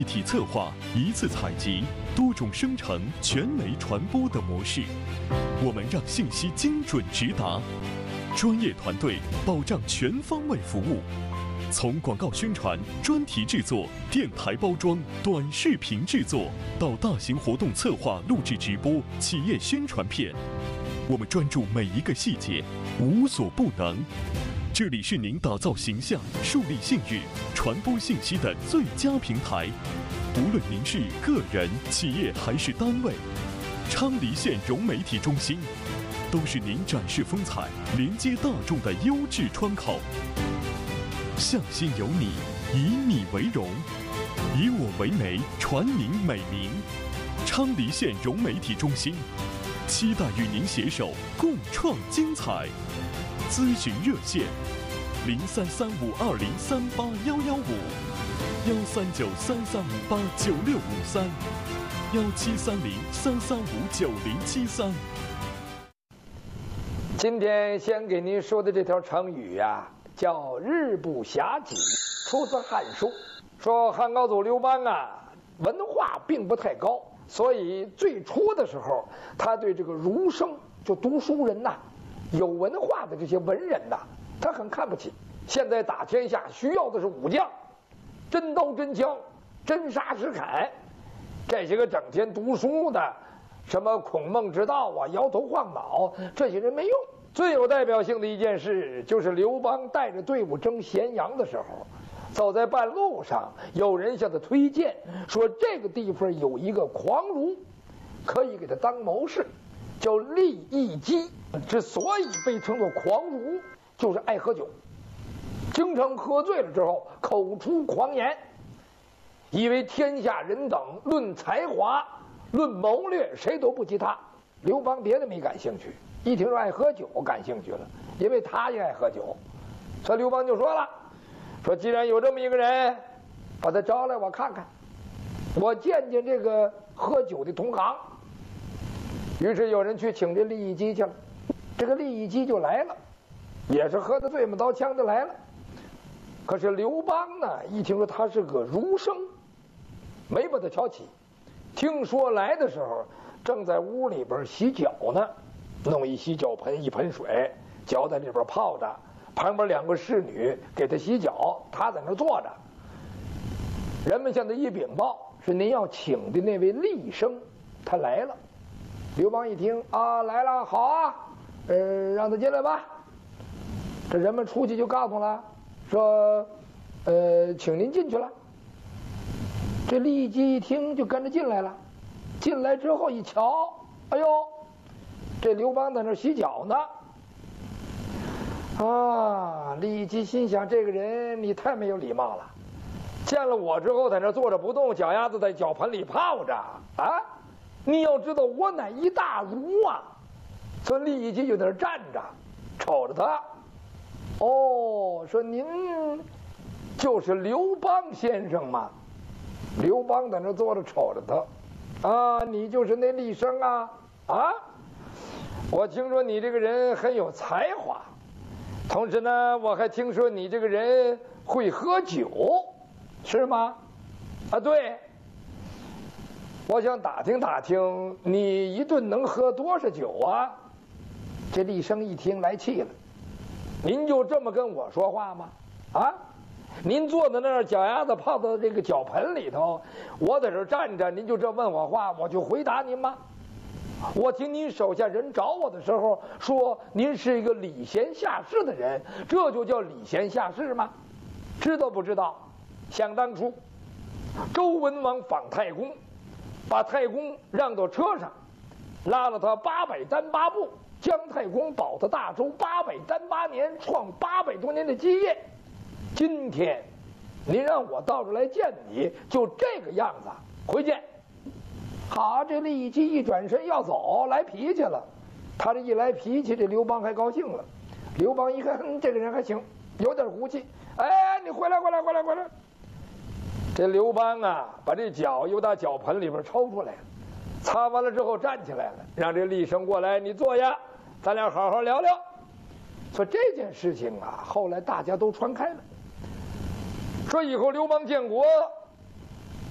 一体策划、一次采集、多种生成、全媒传播的模式，我们让信息精准直达，专业团队保障全方位服务。从广告宣传、专题制作、电台包装、短视频制作，到大型活动策划、录制直播、企业宣传片，我们专注每一个细节，无所不能。这里是您打造形象、树立信誉、传播信息的最佳平台。无论您是个人、企业还是单位，昌黎县融媒体中心都是您展示风采、连接大众的优质窗口。向心有你，以你为荣，以我为媒，传您美名。昌黎县融媒体中心，期待与您携手共创精彩。咨询热线：033520381155，1393389653，173033590073。 今天先给您说的这条成语呀，叫日不暇给，出自《汉书》。说汉高祖刘邦啊，文化并不太高，所以最初的时候，他对这个儒生，就读书人呐，有文化的这些文人呐，他很看不起。现在打天下需要的是武将，真刀真枪，真杀实砍。这些个整天读书的，什么孔孟之道啊，摇头晃脑，这些人没用。最有代表性的一件事，就是刘邦带着队伍征咸阳的时候，走在半路上，有人向他推荐说，这个地方有一个狂儒，可以给他当谋士，叫利益基。之所以被称作狂儒，就是爱喝酒，经常喝醉了之后口出狂言，以为天下人等论才华、论谋略，谁都不及他。刘邦别的没感兴趣，一听说爱喝酒感兴趣了，因为他也爱喝酒。所以刘邦就说了，说既然有这么一个人，把他招来我看看，我见见这个喝酒的同行。于是有人去请这利益基去了，这个利益基就来了，也是喝得醉嘛，刀枪的来了。可是刘邦呢，一听说他是个儒生，没把他瞧起。听说来的时候，正在屋里边洗脚呢，弄一洗脚盆，一盆水，脚在里边泡着，旁边两个侍女给他洗脚，他在那坐着。人们向他一禀报，是您要请的那位厉生，他来了。刘邦一听啊，来了，好啊，让他进来吧。这人们出去就告诉了，说，请您进去了。这利基一听就跟着进来了，进来之后一瞧，哎呦，这刘邦在那洗脚呢。啊，利基心想，这个人你太没有礼貌了，见了我之后在那坐着不动，脚丫子在脚盆里泡着啊！你要知道我乃一大儒啊。所以利基就在那站着，瞅着他。哦，说您就是刘邦先生吗？刘邦在那坐着瞅着他，啊，你就是那厉生啊？啊，我听说你这个人很有才华，同时呢，我还听说你这个人会喝酒，是吗？啊，对。我想打听打听，你一顿能喝多少酒啊？这厉生一听来气了，您就这么跟我说话吗？啊，您坐在那儿，脚丫子泡到这个脚盆里头，我在这儿站着，您就这问我话，我就回答您吗？我听您手下人找我的时候说，您是一个礼贤下士的人，这就叫礼贤下士吗？知道不知道？想当初，周文王访太公，把太公让到车上，拉了他800单8步，姜太公保他大周800单8年，创800多年的基业。今天您让我到这来见你，就这个样子，回见。好，这利基一转身要走，来脾气了。他这一来脾气，这刘邦还高兴了。刘邦一看，这个人还行，有点骨气。哎，你回来。这刘邦啊，把这脚又到脚盆里边抽出来了，擦完了之后站起来了，让这厉生过来，你坐下，咱俩好好聊聊。说这件事情啊，后来大家都传开了，说以后刘邦建国，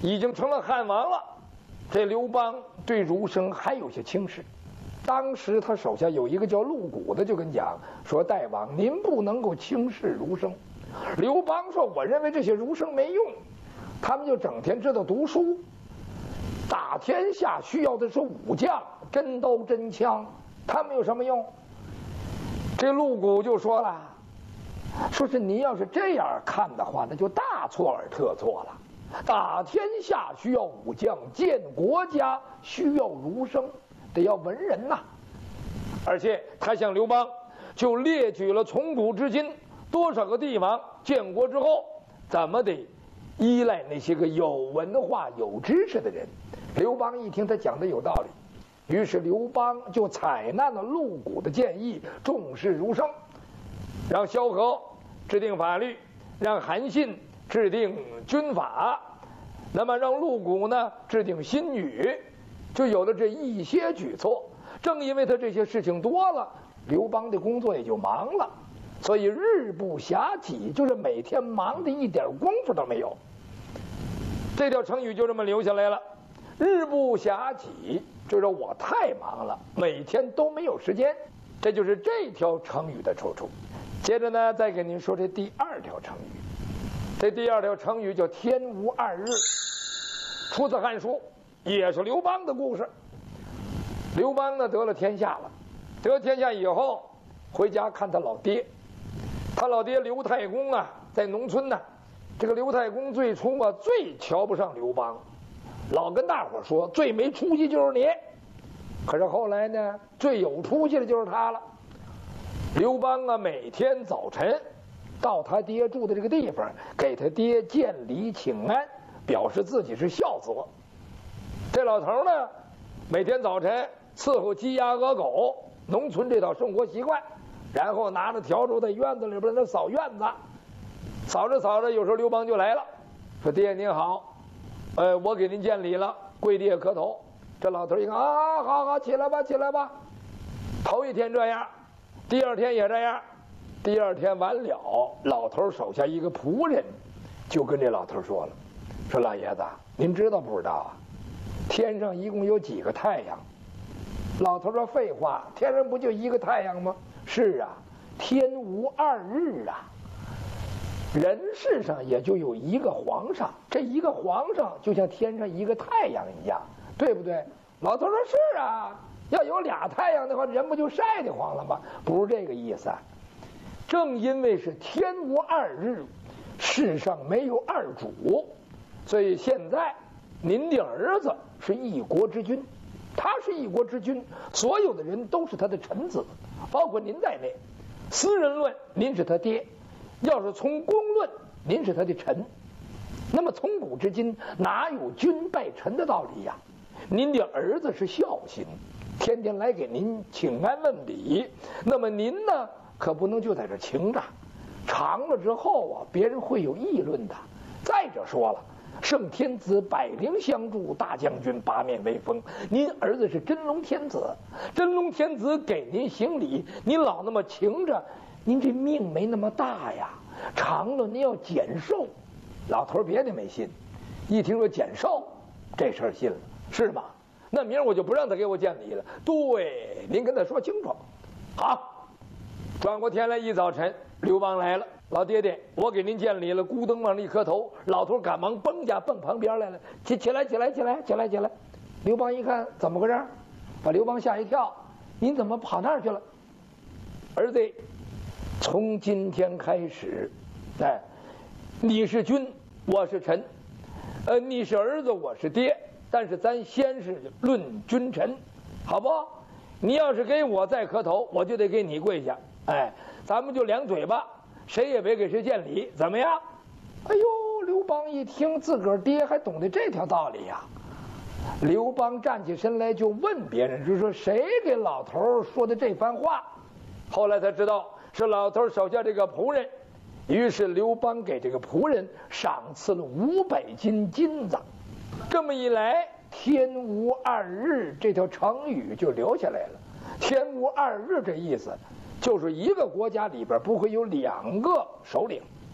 已经成了汉王了。这刘邦对儒生还有些轻视。当时他手下有一个叫陆贾的，就跟讲说：“大王，您不能够轻视儒生。”刘邦说：“我认为这些儒生没用，他们就整天知道读书，打天下需要的是武将，真刀真枪，他们有什么用？”这陆贾就说了：“说是您要是这样看的话，那就大错而特错了。打天下需要武将，建国家需要儒生，得要文人呐。”而且他向刘邦就列举了从古至今多少个地方建国之后怎么得依赖那些个有文化有知识的人。刘邦一听他讲的有道理，于是刘邦就采纳了陆贾的建议，重视儒生，让萧何制定法律，让韩信制定军法，那么让陆贾呢制定新语，就有了这一些举措。正因为他这些事情多了，刘邦的工作也就忙了，所以日不暇己，就是每天忙的一点功夫都没有。这条成语就这么留下来了。日不暇己就是我太忙了，每天都没有时间，这就是这条成语的出处。接着呢，再给您说这第二条成语。这第二条成语叫天无二日，出自《汉书》，也是刘邦的故事。刘邦呢得了天下了，得天下以后回家看他老爹，他老爹刘太公啊，在农村呢。这个刘太公最初啊最瞧不上刘邦，老跟大伙说最没出息就是你。可是后来呢，最有出息的就是他了。刘邦啊，每天早晨到他爹住的这个地方，给他爹见礼请安，表示自己是孝子。这老头呢，每天早晨伺候鸡鸭鹅狗，农村这套生活习惯，然后拿着笤帚在院子里边那扫院子，扫着扫着，有时候刘邦就来了，说：“爹您好，我给您见礼了，跪地下磕头。”这老头一看啊，好好，起来吧，起来吧。头一天这样，第二天也这样，第二天完了，老头手下一个仆人就跟这老头说了：“说老爷子，您知道不知道啊？天上一共有几个太阳？”老头说：“废话，天上不就一个太阳吗？”是啊，天无二日啊。人世上也就有一个皇上，这一个皇上就像天上一个太阳一样，对不对？老头说：“是啊，要有俩太阳的话，人不就晒得慌了吗？”不是这个意思啊。正因为是天无二日，世上没有二主，所以现在您的儿子是一国之君，他是一国之君，所有的人都是他的臣子，包括您在内。私人论，您是他爹；要是从公论，您是他的臣。那么从古至今，哪有君拜臣的道理呀？您的儿子是孝心，天天来给您请安问礼，那么您呢，可不能就在这请着，长了之后啊，别人会有议论的。再者说了，圣天子百灵相助，大将军八面威风，您儿子是真龙天子，真龙天子给您行礼，您老那么请着，您这命没那么大呀，长了您要减寿。老头别的没信，一听说减寿，这事儿信了，是吗？那明儿我就不让他给我见礼了。对，您跟他说清楚。好，转过天来一早晨，刘邦来了，老爹爹，我给您见礼了，咕噔往里磕头。老头赶忙蹦家蹦旁边来了，起来。刘邦一看怎么回事，把刘邦吓一跳，您怎么跑那儿去了？儿子，从今天开始，你是君，我是臣，你是儿子，我是爹，但是咱先是论君臣，好不好？你要是给我再磕头，我就得给你跪下。咱们就两嘴巴，谁也别给谁见礼，怎么样？哎呦，刘邦一听自个儿爹还懂得这条道理呀。刘邦站起身来就问别人，就说谁给老头说的这番话？后来才知道是老头手下这个仆人。于是刘邦给这个仆人赏赐了500斤金子。这么一来，天无二日这条成语就留下来了。天无二日这意思就是一个国家里边不会有2个首领，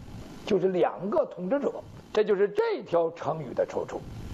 就是两个统治者，这就是这条成语的出处。